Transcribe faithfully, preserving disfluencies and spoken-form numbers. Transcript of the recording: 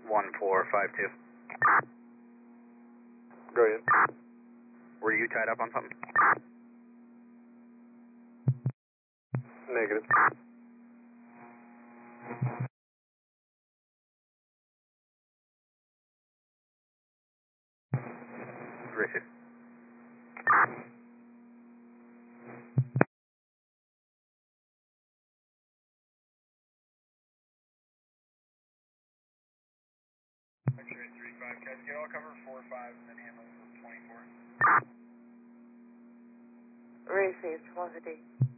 one four five two. Go ahead. Were you tied up on something? Negative. Receive. X-ray three five, guys, get all cover four five and then handle for twenty-four. Received, one fifty.